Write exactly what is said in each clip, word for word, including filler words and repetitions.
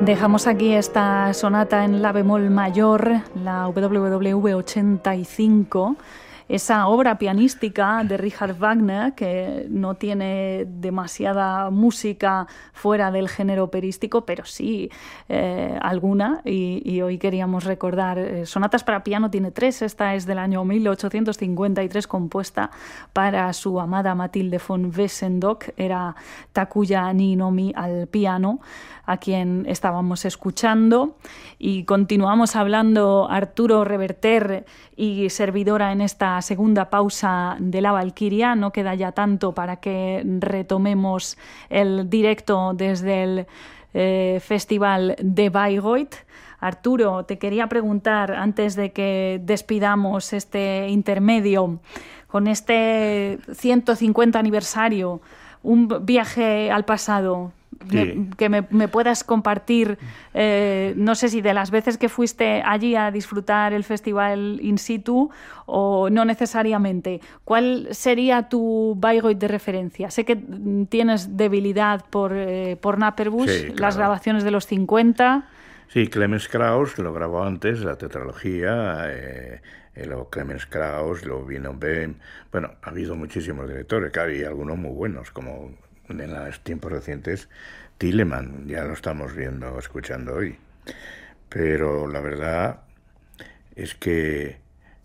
Dejamos aquí esta sonata en la bemol mayor, la W W V ochenta y cinco, esa obra pianística de Richard Wagner que no tiene demasiada música fuera del género operístico, pero sí eh, alguna, y, y hoy queríamos recordar eh, sonatas para piano, tiene tres. Esta es del año mil ochocientos cincuenta y tres, compuesta para su amada Mathilde von Wesendonck. Era Takuya Niinomi al piano, a quien estábamos escuchando, y continuamos hablando Arturo Reverter y servidora en esta segunda pausa de la Valquiria. No queda ya tanto para que retomemos el directo desde el eh, Festival de Bayreuth. Arturo, te quería preguntar, antes de que despidamos este intermedio, con este ciento cincuenta aniversario, un viaje al pasado, sí. me, que me, me puedas compartir, eh, no sé si de las veces que fuiste allí a disfrutar el festival in situ o no necesariamente. ¿Cuál sería tu Bayreuth de referencia? Sé que tienes debilidad por, eh, por Napperbusch, sí, claro. Las grabaciones de los cincuenta... Sí, Clemens Krauss lo grabó antes, la tetralogía, eh, eh, luego Clemens Krauss, luego vino Bem. Bueno, ha habido muchísimos directores, que hay algunos muy buenos, como en los tiempos recientes Telemann, ya lo estamos viendo, escuchando hoy. Pero la verdad es que,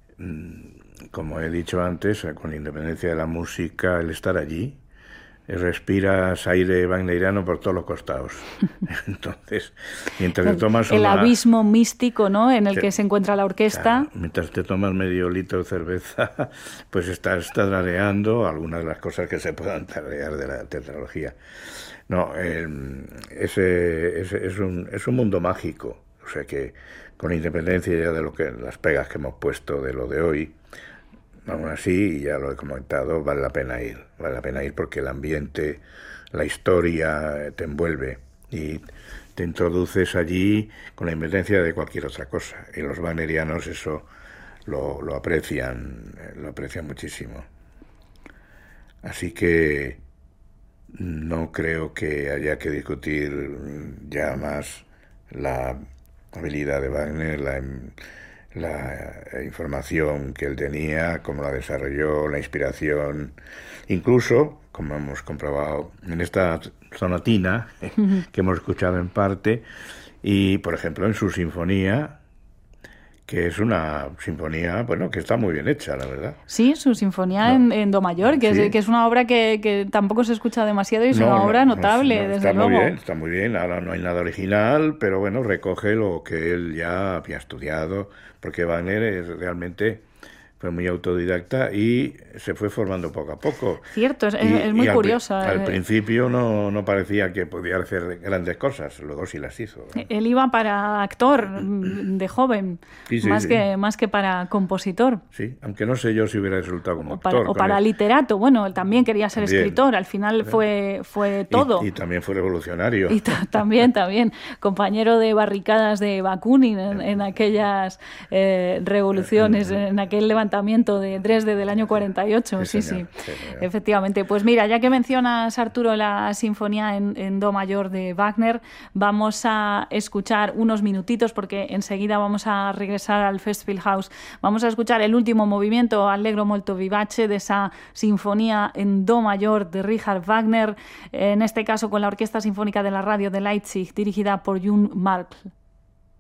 como he dicho antes, con la independencia de la música, el estar allí, respiras aire wagneriano por todos los costados. Entonces, mientras el, te tomas el una... abismo místico, ¿no?, en el te, que se encuentra la orquesta. Claro, mientras te tomas medio litro de cerveza, pues estás tarareando algunas de las cosas que se puedan tararear de la tetralogía. No, eh, ese, ese es, un, es un mundo mágico. O sea que, con independencia ya de lo que las pegas que hemos puesto de lo de hoy, aún así, ya lo he comentado, vale la pena ir, vale la pena ir porque el ambiente, la historia te envuelve y te introduces allí con la independencia de cualquier otra cosa. Y los wagnerianos eso lo, lo aprecian, lo aprecian muchísimo. Así que no creo que haya que discutir ya más la habilidad de Wagner, la la información que él tenía, cómo la desarrolló, la inspiración, incluso, como hemos comprobado en esta sonatina, uh-huh. que hemos escuchado en parte, y por ejemplo en su sinfonía, que es una sinfonía, bueno, que está muy bien hecha, la verdad. Sí, su sinfonía no. en, en do mayor, que, sí. es, que es una obra que, que tampoco se escucha demasiado y es no, una obra no, notable, no, no, desde está luego. Muy bien, está muy bien, ahora no hay nada original, pero bueno, recoge lo que él ya había estudiado, porque Wagner es realmente fue muy autodidacta y se fue formando poco a poco. Cierto, es, y, es muy y curioso. Al, al principio no, no parecía que podía hacer grandes cosas, luego sí las hizo, ¿no? Él iba para actor de joven, sí, sí, más, sí. Que, más que para compositor. Sí, aunque no sé yo si hubiera resultado como o para, actor. O para él. literato, bueno, él también quería ser también. escritor, al final fue, fue todo. Y, y también fue revolucionario. Y t- también, también, compañero de barricadas de Bakunin en, en aquellas eh, revoluciones, en aquel levantamiento de Dresde del año cuarenta y ocho, sí, sí, señor, sí, sí efectivamente. Pues mira, ya que mencionas, Arturo, la sinfonía en, en do mayor de Wagner, vamos a escuchar unos minutitos porque enseguida vamos a regresar al Festspielhaus. Vamos a escuchar el último movimiento, Allegro molto vivace, de esa sinfonía en do mayor de Richard Wagner, en este caso con la Orquesta Sinfónica de la Radio de Leipzig, dirigida por Jürgen Markl.